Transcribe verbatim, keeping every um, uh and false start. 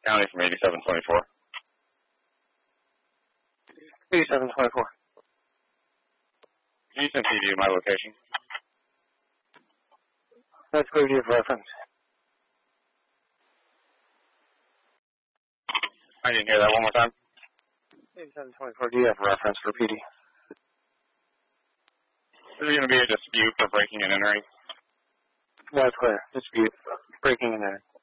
County from eighty-seven twenty-four. eighty-seven twenty-four. Can you send P D to my location? That's clear to you for reference. I didn't hear that one more time. eighty-seven twenty-four, do you have reference for P D? Is there going to be a dispute for breaking and entering? That's clear. Dispute. Breaking and entering.